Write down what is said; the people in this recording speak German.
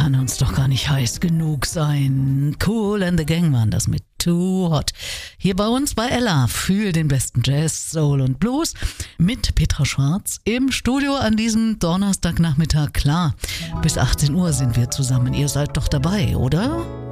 kann uns doch gar nicht heiß genug sein. Kool and the Gang waren das mit Too Hot. Hier bei uns bei Ella, fühl den besten Jazz, Soul und Blues mit Petra Schwarz im Studio an diesem Donnerstagnachmittag. Klar, bis 18 Uhr sind wir zusammen. Ihr seid doch dabei, oder?